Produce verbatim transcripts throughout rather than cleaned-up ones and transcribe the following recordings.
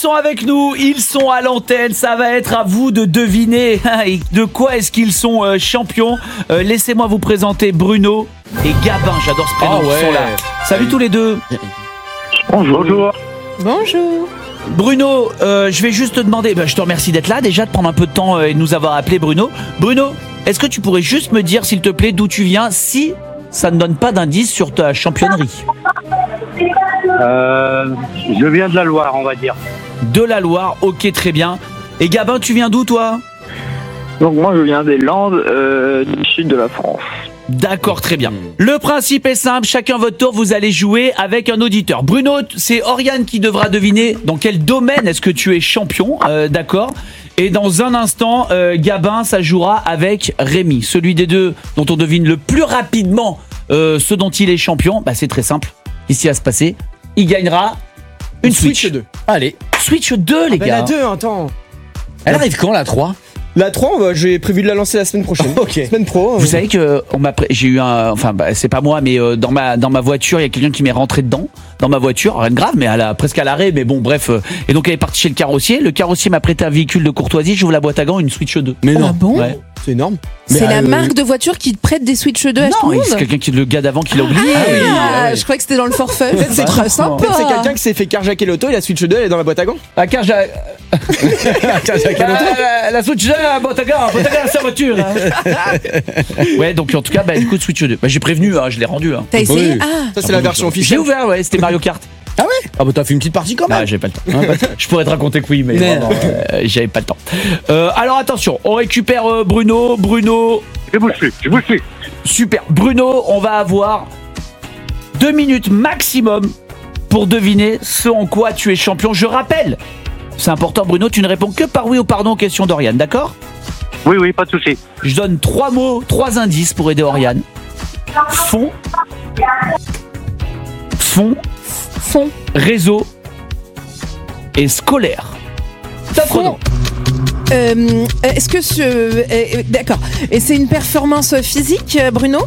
sont avec nous, ils sont à l'antenne, ça va être à vous de deviner de quoi est-ce qu'ils sont euh, champions. Euh, laissez-moi vous présenter Bruno et Gabin, j'adore ce prénom, Ah ouais. ils sont là. Salut tous les deux. Bonjour. Bonjour. Bruno, euh, je vais juste te demander, bah, je te remercie d'être là déjà, de prendre un peu de temps euh, et de nous avoir appelé Bruno. Bruno, est-ce que tu pourrais juste me dire s'il te plaît d'où tu viens si ça ne donne pas d'indice sur ta championnerie? Euh, je viens de la Loire, on va dire. De la Loire, ok, très bien. Et Gabin, tu viens d'où toi? Donc moi je viens des Landes, euh, du sud de la France. D'accord, très bien. Le principe est simple, chacun votre tour, vous allez jouer avec un auditeur. Bruno, c'est Oriane qui devra deviner dans quel domaine est-ce que tu es champion, euh, d'accord? Et dans un instant, euh, Gabin, ça jouera avec Rémi. Celui des deux dont on devine le plus rapidement euh, ce dont il est champion, bah, c'est très simple. Qu'est-ce qui va se passer? Il gagnera une Switch. Switch deux. Allez. Switch deux, les Ben gars. la deux, attends. Elle arrive quand la trois? La trois, on va- j'ai prévu de la lancer la semaine prochaine. Ok. Semaine pro. euh. Vous savez que on m'a pré- j'ai eu un, enfin bah, c'est pas moi, mais euh, dans ma dans ma voiture, il y a quelqu'un qui m'est rentré dedans dans ma voiture, rien de grave, mais à la, presque à l'arrêt, mais bon bref. euh, et donc elle est partie chez le carrossier. Le carrossier m'a prêté un véhicule de courtoisie. J'ouvre la boîte à gants, une Switch deux. Mais non. Ah bon? Ouais. C'est énorme. C'est Mais, la euh, marque de voiture qui te prête des Switch deux à tout Non, le monde? c'est quelqu'un qui le gars d'avant qui l'a oublié. Ah, oui, ah oui. je croyais que c'était dans le forfait. Peut-être c'est très En sympa. fait, c'est quelqu'un qui s'est fait carjacker l'auto et la Switch deux elle est dans la boîte à gants. À car j'ai la, la Switch deux, la boîte à gants, boîte à gants, sa voiture. hein. Ouais, donc en tout cas, bah écoute Switch deux. Bah j'ai prévenu, hein, je l'ai rendu. Hein. T'as essayé? Oui. Ah, Ça c'est la version J'ai officielle. ouvert, ouais, c'était Mario Kart. Ah ouais? Ah bah t'as fait une petite partie quand même. Ah, j'ai pas le temps. Hein, pas le temps. Je pourrais te raconter que oui, mais Mais- vraiment, euh, j'avais pas le temps. Euh, alors attention, on récupère euh, Bruno. Bruno, Je vous suis, je vous suis. super. Bruno, on va avoir deux minutes maximum pour deviner ce en quoi tu es champion. Je rappelle, c'est important Bruno, tu ne réponds que par oui ou pardon aux questions d'Oriane, d'accord? Oui, oui, pas de souci. Je donne trois mots, trois indices pour aider Oriane. Fond, fond, fond. réseau et scolaire. Top chrono. Euh, Est-ce que ce. euh, D'accord. Et c'est une performance physique, euh, Bruno?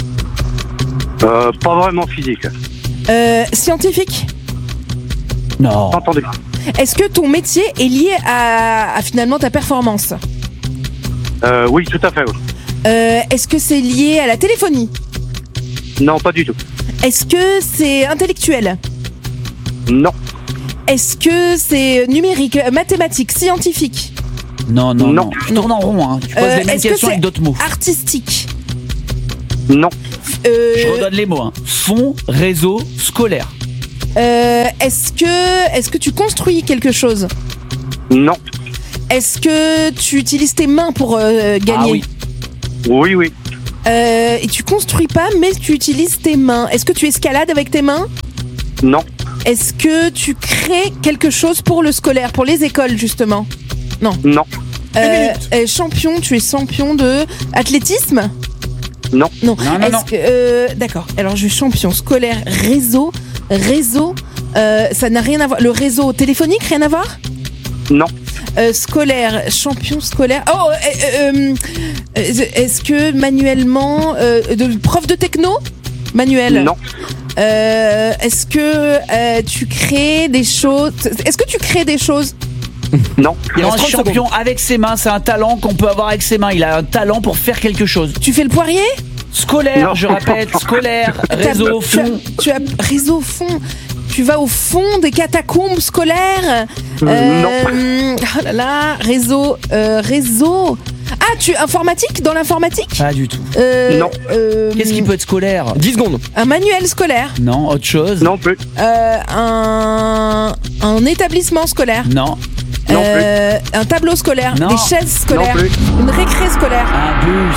Euh, pas vraiment physique. Euh, Scientifique? Non. Entendez. Est-ce que ton métier est lié à, à finalement ta performance? Euh, oui, tout à fait. Oui. Euh, Est-ce que c'est lié à la téléphonie? Non, pas du tout. Est-ce que c'est intellectuel? Non, Est-ce que c'est numérique, euh, mathématique, scientifique, Non, non, non. Non. Tu tournes en rond, hein. Tu poses Euh, les mêmes est-ce que questions c'est- avec d'autres mots. artistique? non, Euh, Je redonne les mots, hein. Fond, réseau, scolaire. euh, Est-ce que, est-ce que tu construis quelque chose? non. Est-ce que tu utilises tes mains pour euh, gagner? Ah oui. Oui, oui. Euh, et tu construis pas, mais tu utilises tes mains. Est-ce que tu escalades avec tes mains? Non, Est-ce que tu crées quelque chose pour le scolaire, pour les écoles justement? non, Euh, euh, champion, tu es champion de athlétisme? non, Non. Non, non, Est-ce non. que euh, d'accord. Alors je suis champion scolaire, réseau, réseau. euh, ça n'a rien à voir. Le réseau téléphonique, rien à voir? non, Euh, scolaire, champion scolaire. Oh, euh, euh, euh, est-ce que manuellement, euh, de prof de techno, manuel. non, Euh, est-ce que euh, tu crées des choses? Est-ce que tu crées des choses? non, Il est reste un trente champion avec ses mains, c'est un talent qu'on peut avoir avec ses mains. Il a un talent pour faire quelque chose. Tu fais le poirier? Scolaire, Non. je répète, scolaire, T'as- réseau, tu as- fond. Tu as, réseau fond. Tu vas au fond des catacombes scolaires. Euh, Oh là là, réseau, euh, réseau. Ah, tu informatique dans l'informatique? Pas du tout. Euh, Non. euh, Qu'est-ce qui peut être scolaire? dix secondes. Un manuel scolaire. Non, autre chose? non plus, Euh, un, un établissement scolaire. Non. Non Euh, un tableau scolaire. Non. Des chaises scolaires. non plus. Une récré scolaire. Un bus.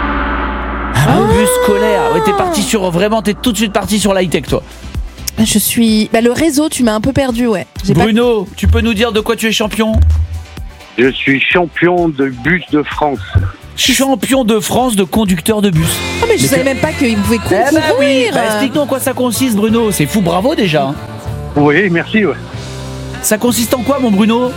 Un bus scolaire. Ouais, t'es parti sur vraiment, t'es tout de suite parti sur l'high-tech, toi. Je suis. Bah, le réseau, tu m'as un peu perdu, ouais. J'ai pas- Bruno, tu peux nous dire de quoi tu es champion? Je suis champion de bus de France. Champion de France de conducteur de bus. Ah, mais je savais même pas qu'il pouvait concourir. Eh ben oui, bah, explique-nous en quoi ça consiste, Bruno. C'est fou, bravo déjà. hein. Oui, merci. Ouais. Ça consiste en quoi, mon Bruno?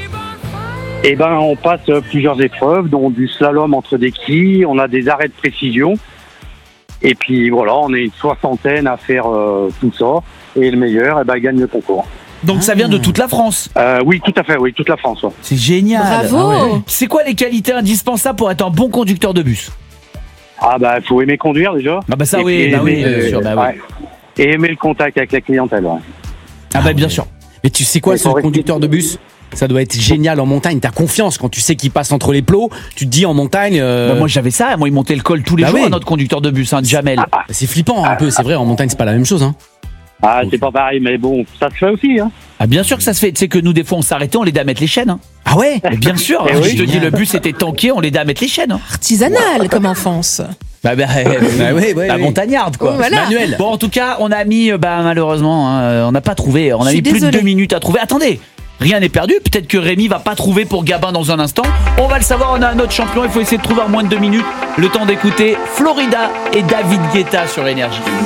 Eh ben, on passe euh, plusieurs épreuves, dont du slalom entre des quilles, on a des arrêts de précision. Et puis voilà, on est une soixantaine à faire euh, tout ça. Et le meilleur, eh ben, gagne le concours. Donc ça vient de toute la France. Euh, oui, tout à fait, oui, toute la France. Ouais. C'est génial. Bravo. Ah ouais. C'est quoi les qualités indispensables pour être un bon conducteur de bus? Ah bah, faut aimer conduire déjà. Ah bah ça Et oui, puis bah oui, aimer, bien sûr, bah oui. ouais. Et aimer le contact avec la clientèle. Ouais. Ah bah bien sûr. Mais tu sais quoi, Mais ce faut rester- conducteur de bus, ça doit être génial en montagne. T'as confiance quand tu sais qu'il passe entre les plots. Tu te dis en montagne. euh, Bah moi j'avais ça, moi il montait le col tous les Bah jours, oui. notre conducteur de bus, hein, Jamel. c'est flippant un peu. C'est vrai, en montagne, c'est pas la même chose. Hein. Ah, c'est pas pareil, mais bon, ça se fait aussi. Hein. Ah bien sûr que ça se fait, tu sais que nous des fois on s'arrêtait, on l'aidait à mettre les chaînes. Hein. Ah ouais. Mais bien sûr, Eh hein, oui. je te dis le bus était tanké, on l'aidait à mettre les chaînes. Hein. Artisanal comme enfance. Bah, bah, Bah oui, oui, la oui. montagnarde quoi. Voilà. Manuel. Bon en tout cas on a mis, euh, bah malheureusement, hein, on n'a pas trouvé, on Je a suis mis plus de désolée. deux minutes à trouver. Attendez, rien n'est perdu, peut-être que Rémi va pas trouver pour Gabin dans un instant. On va le savoir, on a un autre champion, il faut essayer de trouver en moins de deux minutes. Le temps d'écouter Florida et David Guetta sur Énergie.